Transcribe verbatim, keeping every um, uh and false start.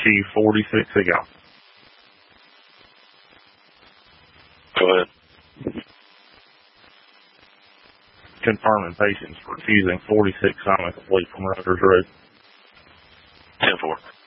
Chief forty-six ago. Go ahead. Confirming patients refusing forty-six Simon Complete from Rutgers Road. ten four.